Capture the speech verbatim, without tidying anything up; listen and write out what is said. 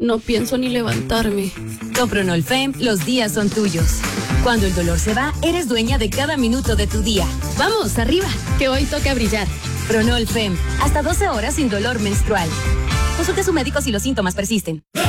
No pienso ni levantarme. Con Pronolfem, los días son tuyos. Cuando el dolor se va, eres dueña de cada minuto de tu día. ¡Vamos, arriba! Que hoy toca brillar. Pronolfem, hasta doce horas sin dolor menstrual. Consulte a su médico si los síntomas persisten.